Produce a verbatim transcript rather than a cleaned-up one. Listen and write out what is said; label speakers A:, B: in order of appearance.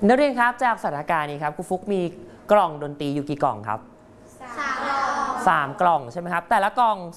A: นักเรียนครับจากสถานการณ์นี้ครับครูฟุกมีกล่องดนตรีอยู่กี่กล่องครับสามกล่องสามกล่องใช่ไหมครับแต่ละกล่อง